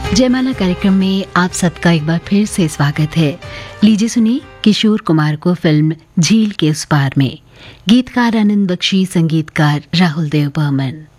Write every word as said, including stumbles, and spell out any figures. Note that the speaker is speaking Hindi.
जयमाला कार्यक्रम में आप सबका एक बार फिर से स्वागत है। लीजिए सुनिए किशोर कुमार को फिल्म झील के उस पार में। गीतकार आनंद बख्शी, संगीतकार राहुल देव बर्मन।